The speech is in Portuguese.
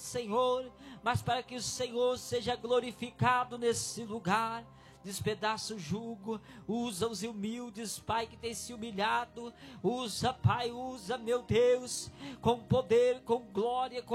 Senhor, mas para que o Senhor seja glorificado nesse lugar. Despedaça o jugo, usa os humildes, Pai, que tem se humilhado, usa, Pai, usa, meu Deus, com poder, com glória, com